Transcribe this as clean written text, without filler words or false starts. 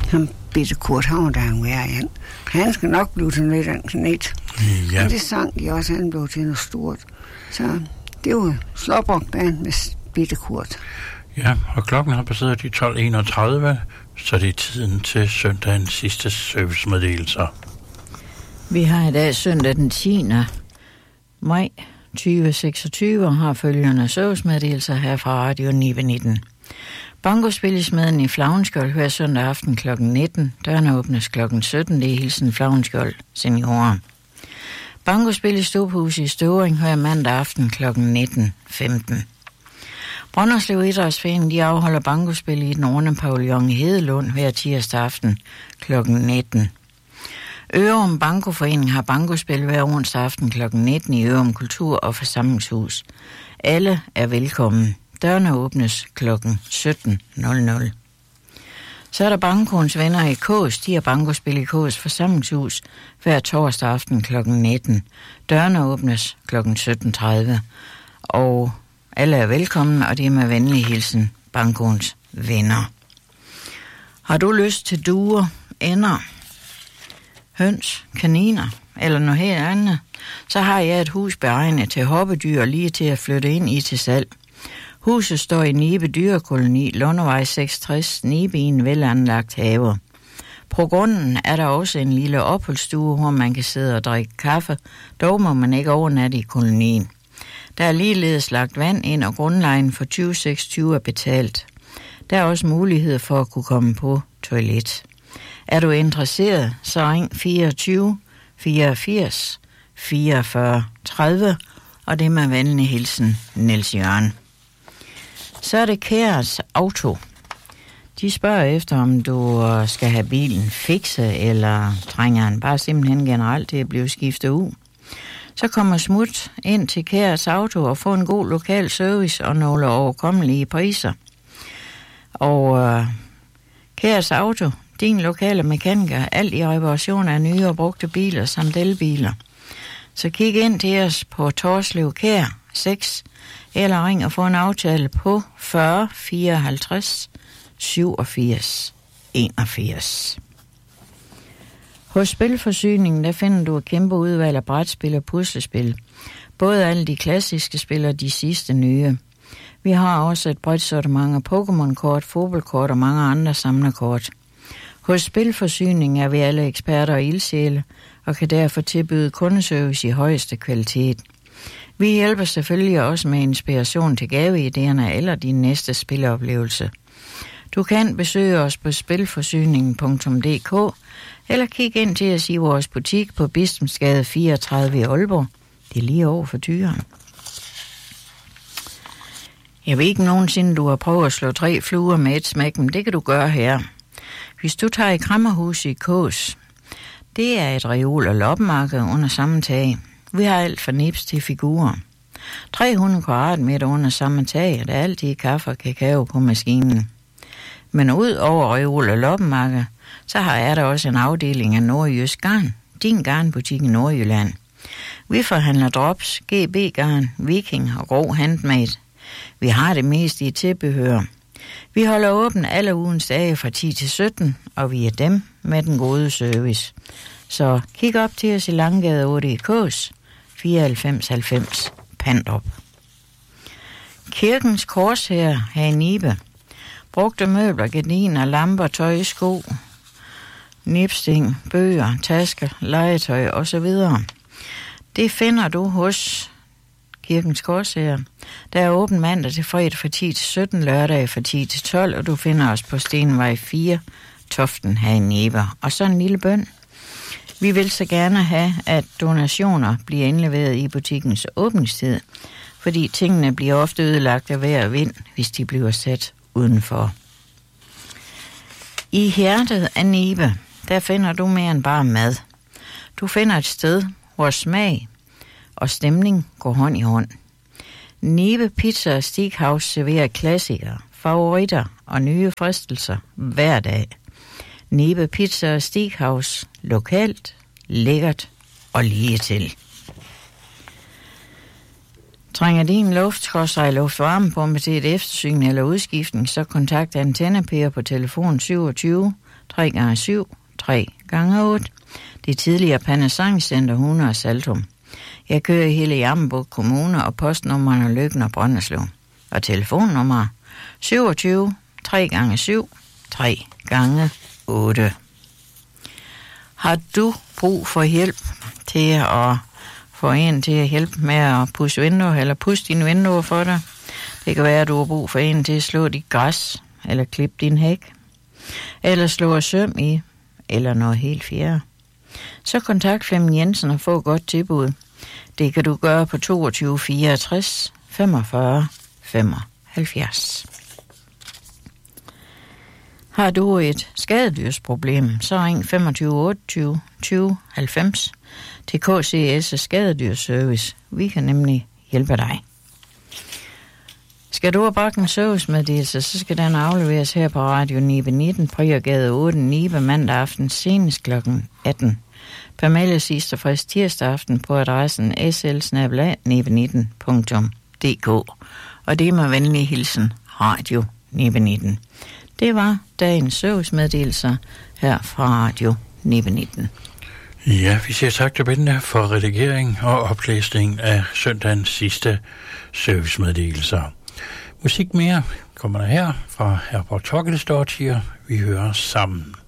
Ham bitte Kurt Havn, der han var igen. Han skal nok blive til net. Ja. Men det sang de også, han blev til noget stort. Så det var slåbrokband med bitte Kurt. Ja, og klokken har passeret de 12:31, så det er tiden til søndagens sidste servicemeddelelser. Vi har i dag søndag den 10. maj 2026 og har følgende servicemeddelelser her fra Radio 919. Bankospil i Smeden i Flavnskjold hver søndag aften kl. 19. Dørene åbnes kl. 17. Det er hilsen Flavnskjold seniorer. Bankospil i Ståbhus i Støvring hver mandag aften kl. 19.15. Brønderslev Idrætsforening de afholder bankospil i den runde pavillon i Hedelund hver tirsdag aften kl. 19. Ørum Bankoforening har bankospil hver onsdag aften kl. 19 i Ørum Kultur- og Forsamlingshus. Alle er velkommen. Dørene åbnes kl. 17.00. Så er der Bankoens venner i Kås. De har bankospil i Kås Forsamlingshus hver torsdag aften kl. 19. Dørene åbnes kl. 17.30. Og alle er velkommen, og det er med venlig hilsen Bankoens venner. Har du lyst til duer, ender, høns, kaniner eller noget helt andet, så har jeg et hus beregnet til hoppedyr lige til at flytte ind i til salg. Huset står i Nibe Dyrekoloni, Lundevej 66, Nibe i en velanlagt have. På grunden er der også en lille opholdsstue, hvor man kan sidde og drikke kaffe, dog må man ikke overnatte i kolonien. Der er ligeledes lagt vand ind, og grundlejen for 2026 er betalt. Der er også mulighed for at kunne komme på toilet. Er du interesseret, så ring 24 84 44 30, og det er med venlig hilsen Niels Jørgen. Så er det Kærs Auto. De spørger efter, om du skal have bilen fikse, eller trænger den bare simpelthen generelt til at blive skiftet ud. Så kommer smut ind til Kærs Auto og få en god lokal service og nogle overkommelige priser. Og Kærs Auto, din lokale mekaniker, alt i reparation af nye og brugte biler samt elbiler. Så kig ind til os på Torslev Kær 6, eller ring og få en aftale på 40 54 87 81. Hos Spilforsyningen, der finder du et kæmpe udvalg af brætspil og puslespil. Både alle de klassiske spil og de sidste nye. Vi har også et bredt sortiment af Pokémon-kort, fodboldkort og mange andre samlerkort. Hos Spilforsyningen er vi alle eksperter og ildsjæle, og kan derfor tilbyde kundeservice i højeste kvalitet. Vi hjælper selvfølgelig også med inspiration til gaveidéerne eller din næste spiloplevelse. Du kan besøge os på spilforsyningen.dk eller kig ind til os i vores butik på Bispensgade 34 i Aalborg. Det er lige over for Tyren. Jeg ved ikke nogensinde, du har prøvet at slå 3 fluer med et smæk, men det kan du gøre her. Hvis du tager i Kræmmerhus i Kås, det er et reol- og loppemarked under samme tag. Vi har alt fra nips til figurer. 300 kvadratmeter under samme tag, og der er altid kaffe og kakao på maskinen. Men ud over reol- og loppemarked, så har jeg der også en afdeling af Nordjysk Garn, din garnbutik i Nordjylland. Vi forhandler drops, GB-garn, Viking og grov handmade. Vi har det meste i tilbehør. Vi holder åbent alle ugens dage fra 10 til 17, og vi er dem med den gode service. Så kig op til os i Langgade 8 i Kås, 9490 Pandrup. Kirkens Korshær her i Nibe. Brugte møbler, gardiner, lamper, tøj, sko, nipsting, bøger, tasker, legetøj osv. Det finder du hos Kirkens Korshær. Der er åben mandag til fredag fra 10 til 17, lørdag fra 10 til 12, og du finder os på Stenvej 4, Toften her i Nibe. Og så en lille bøn. Vi vil så gerne have, at donationer bliver indleveret i butikkens åbningstid, fordi tingene bliver ofte ødelagt af vejr og vind, hvis de bliver sat udenfor. I hjertet af Nibe, der finder du mere end bare mad. Du finder et sted, hvor smag og stemning går hånd i hånd. Nibe Pizza og Steakhouse serverer klassikere, favoritter og nye fristelser hver dag. Nibe Pizza og Steakhouse, lokalt, lækkert og lige til. Trænger din luftvarmepumpe til et eftersyn eller udskiftning, så kontakt Antenne Per på telefon 27 3x7, 3x8. Det tidligere Panasonic-center 100 Saltum. Jeg kører i hele Jammerbugt Kommune, og postnummerne Løkken og Brønderslev. Og telefonnummer 27 3x7, 3x8. Har du brug for hjælp til at få en til at hjælpe med at pudse vinduer, eller pudse dine vinduer for dig? Det kan være, at du har brug for en til at slå dit græs, eller klippe din hæk, eller slå søm i, eller noget helt fjerde. Så kontakt Flemming Jensen og få godt tilbud. Det kan du gøre på 22 64 45 75. Har du et skadedyrsproblem, så ring 25 28 20 90 til KCS Skadedyrsservice. Vi kan nemlig hjælpe dig. Skal du have bragt en servicemeddelelse, så skal den afleveres her på Radio Nibe 19, Priergade 8, Nibe, mandag aften senest kl. 18. Permelle sidste frist tirsdag aften på adressen sl@nibe19.dk. Og det er med venlig hilsen Radio Nibe 19. Det var dagens servicemeddelelser her fra Radio Nibe 19. Ja, vi siger tak til Bente for redigering og oplæsning af søndagens sidste servicemeddelelser. Musik mere kommer der her fra Herbert Torkelsdottir. Vi hører sammen.